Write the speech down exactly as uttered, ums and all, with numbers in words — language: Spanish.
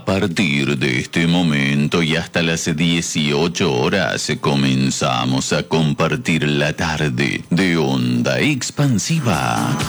A partir de este momento y hasta las dieciocho horas comenzamos a compartir la tarde de Onda Expansiva.